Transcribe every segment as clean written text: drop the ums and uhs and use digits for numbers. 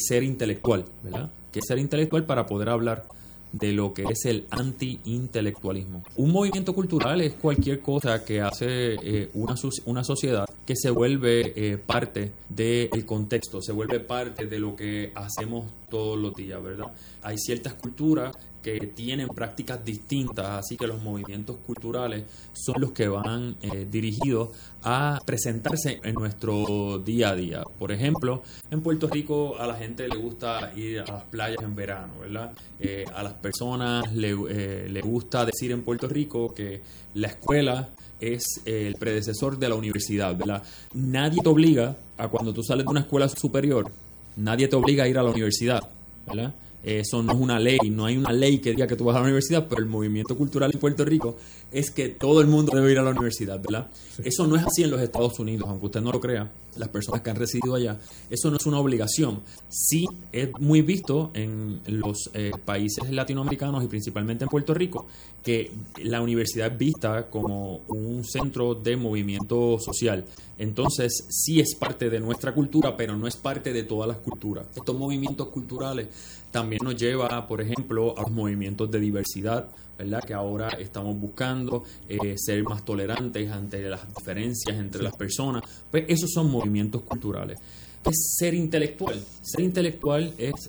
ser intelectual, ¿verdad? ¿Qué es ser intelectual? Para poder hablar de lo que es el anti-intelectualismo. Un movimiento cultural es cualquier cosa que hace una sociedad que se vuelve parte del contexto, se vuelve parte de lo que hacemos todos los días, ¿verdad? Hay ciertas culturas que tienen prácticas distintas, así que los movimientos culturales son los que van dirigidos a presentarse en nuestro día a día. Por ejemplo, en Puerto Rico a la gente le gusta ir a las playas en verano, ¿verdad? A las personas le gusta decir en Puerto Rico que la escuela es el predecesor de la universidad, ¿verdad? Nadie te obliga a, cuando tú sales de una escuela superior, nadie te obliga a ir a la universidad, ¿verdad? Eso no es una ley, no hay una ley que diga que tú vas a la universidad, pero el movimiento cultural en Puerto Rico es que todo el mundo debe ir a la universidad, ¿verdad? Sí. Eso no es así en los Estados Unidos, aunque usted no lo crea, las personas que han residido allá, eso no es una obligación. Sí es muy visto en los países latinoamericanos y principalmente en Puerto Rico, que la universidad es vista como un centro de movimiento social. Entonces sí es parte de nuestra cultura, pero no es parte de todas las culturas. Estos movimientos culturales también nos lleva, por ejemplo, a los movimientos de diversidad, ¿verdad? Que ahora estamos buscando ser más tolerantes ante las diferencias entre las personas. Pues esos son movimientos culturales. Es ser intelectual. Ser intelectual es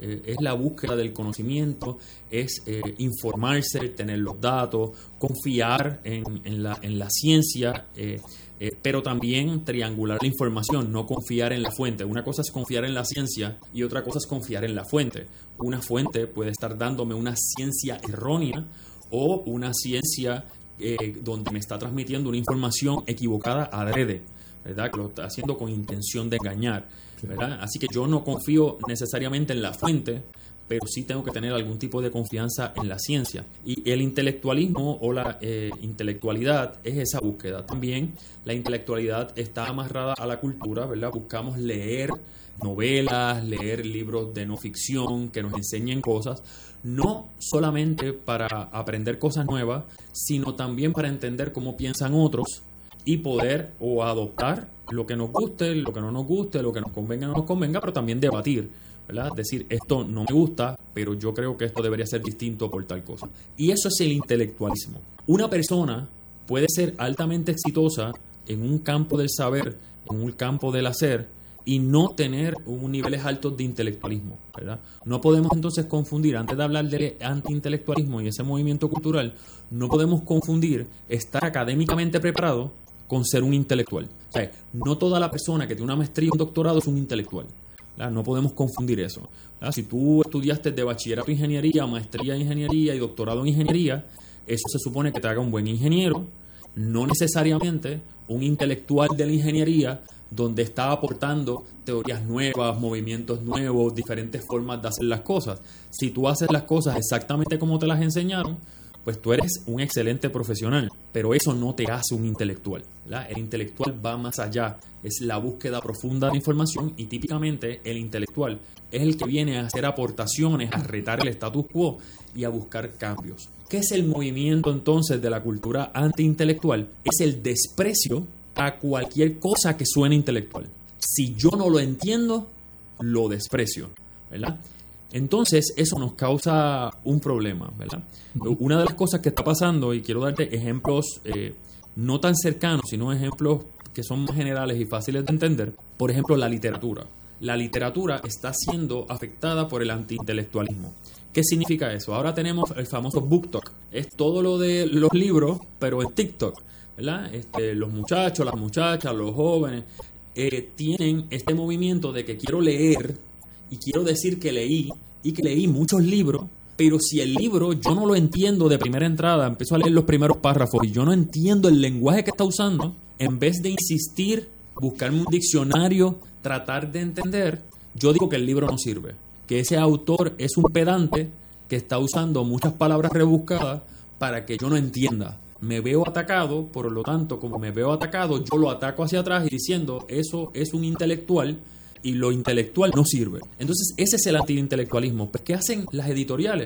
la búsqueda del conocimiento, es informarse, tener los datos, confiar en la ciencia, pero también triangular la información, no confiar en la fuente. Una cosa es confiar en la ciencia y otra cosa es confiar en la fuente. Una fuente puede estar dándome una ciencia errónea o una ciencia donde me está transmitiendo una información equivocada adrede, ¿verdad? Que lo está haciendo con intención de engañar, ¿verdad? Así que yo no confío necesariamente en la fuente, pero sí tengo que tener algún tipo de confianza en la ciencia. Y el intelectualismo o la intelectualidad es esa búsqueda. También la intelectualidad está amarrada a la cultura, ¿verdad? Buscamos leer novelas, leer libros de no ficción que nos enseñen cosas, no solamente para aprender cosas nuevas, sino también para entender cómo piensan otros y poder o adoptar lo que nos guste, lo que no nos guste, lo que nos convenga o no nos convenga, pero también debatir, ¿verdad? Decir, esto no me gusta, pero yo creo que esto debería ser distinto por tal cosa. Y eso es el intelectualismo. Una persona puede ser altamente exitosa en un campo del saber, en un campo del hacer, y no tener niveles altos de intelectualismo, ¿verdad? No podemos entonces confundir, antes de hablar de antiintelectualismo y ese movimiento cultural, no podemos confundir estar académicamente preparado con ser un intelectual. O sea, no toda la persona que tiene una maestría y un doctorado es un intelectual, ¿verdad? No podemos confundir eso, ¿verdad? Si tú estudiaste de bachillerato en ingeniería, maestría en ingeniería y doctorado en ingeniería, eso se supone que te haga un buen ingeniero, no necesariamente un intelectual de la ingeniería donde está aportando teorías nuevas, movimientos nuevos, diferentes formas de hacer las cosas. Si tú haces las cosas exactamente como te las enseñaron, pues tú eres un excelente profesional, pero eso no te hace un intelectual, ¿verdad? El intelectual va más allá, es la búsqueda profunda de información y típicamente el intelectual es el que viene a hacer aportaciones, a retar el status quo y a buscar cambios. ¿Qué es el movimiento entonces de la cultura antiintelectual? Es el desprecio a cualquier cosa que suene intelectual. Si yo no lo entiendo, lo desprecio, ¿verdad? Entonces, eso nos causa un problema, ¿verdad? Una de las cosas que está pasando, y quiero darte ejemplos no tan cercanos, sino ejemplos que son más generales y fáciles de entender. Por ejemplo, la literatura. La literatura está siendo afectada por el antiintelectualismo. ¿Qué significa eso? Ahora tenemos el famoso BookTok. Es todo lo de los libros, pero en TikTok, ¿verdad? Los muchachos, las muchachas, los jóvenes tienen este movimiento de que quiero leer y quiero decir que leí y que leí muchos libros, pero si el libro yo no lo entiendo de primera entrada, empiezo a leer los primeros párrafos y yo no entiendo el lenguaje que está usando, en vez de insistir, buscarme un diccionario, tratar de entender, yo digo que el libro no sirve, que ese autor es un pedante que está usando muchas palabras rebuscadas para que yo no entienda. Me veo atacado, por lo tanto, como me veo atacado, yo lo ataco hacia atrás y diciendo, eso es un intelectual y lo intelectual no sirve. Entonces, ese es el antiintelectualismo. Pues, ¿qué hacen las editoriales?